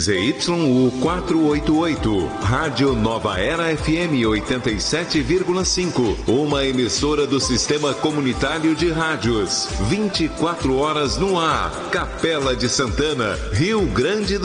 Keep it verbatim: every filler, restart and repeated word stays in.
Z Y U quatrocentos e oitenta e oito, Rádio Nova Era F M oitenta e sete vírgula cinco, uma emissora do Sistema Comunitário de Rádios, vinte e quatro horas no ar, Capela de Santana, Rio Grande do